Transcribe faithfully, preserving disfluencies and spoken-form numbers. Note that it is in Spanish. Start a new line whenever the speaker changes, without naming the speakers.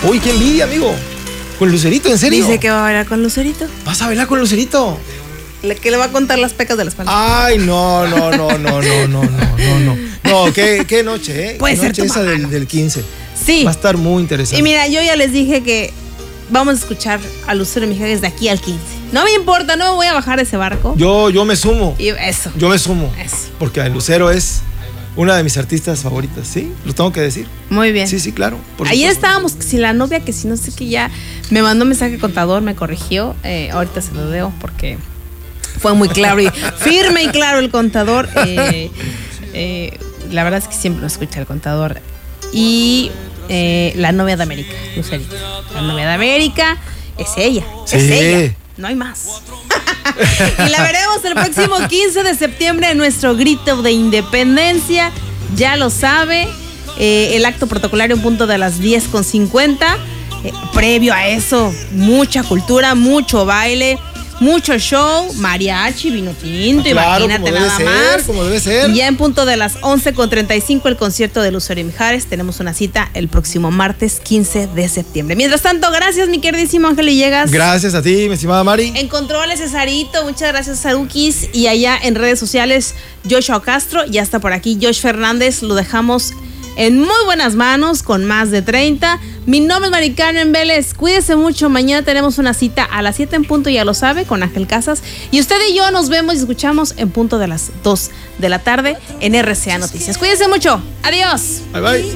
Uy, qué envidia, amigo. ¿Con Lucerito, en serio?
Dice que va a bailar con Lucerito.
¿Vas a bailar con Lucerito?
Le, que le va a contar las pecas de la espalda.
Ay, no, no, no, no, no, no, no, no, no. No, qué, qué noche, ¿eh?
Puede
qué
ser
noche
tu
esa
mamá.
del, del quince.
Sí.
Va a estar muy interesante.
Y mira, yo ya les dije que vamos a escuchar a Lucero Mijares de aquí al quince. No me importa, no me voy a bajar de ese barco.
Yo, yo me sumo.
Y eso.
Yo me sumo.
Eso.
Porque Lucero es una de mis artistas favoritas, ¿sí? Lo tengo que decir.
Muy bien.
Sí, sí, claro. Por
Ayer
supuesto.
estábamos, que si la novia, que si no sé qué, ya me mandó un mensaje contador, me corrigió. Eh, ahorita se lo debo porque fue muy claro y firme y claro el contador. Eh, eh, la verdad es que siempre lo escucha el contador. Y eh, la novia de América, Lucerito. La novia de América es ella.
Sí.
Es ella. No hay más. Y la veremos el próximo quince de septiembre en nuestro grito de independencia. Ya lo sabe. Eh, el acto protocolario en punto de las diez con cincuenta. Eh, previo a eso, mucha cultura, mucho baile, mucho show, mariachi, vino tinto,
Claro,
imagínate
como debe
nada
ser,
más.
como debe ser.
Y ya en punto de las once con treinta y cinco el concierto de Lucero y Mijares. Tenemos una cita el próximo martes quince de septiembre. Mientras tanto, gracias mi queridísimo Ángel Villegas.
Gracias a ti, mi estimada Mari.
En controles, Cesarito, muchas gracias, Sarukis. Y allá en redes sociales, Joshua Castro. Ya está por aquí Josh Fernández. Lo dejamos en muy buenas manos, con más de treinta. Mi nombre es Mari Carmen Vélez. Cuídese mucho. Mañana tenemos una cita a las siete en punto, ya lo sabe, con Ángel Casas. Y usted y yo nos vemos y escuchamos en punto de las dos de la tarde en R C A Noticias. Cuídese mucho. Adiós.
Bye, bye.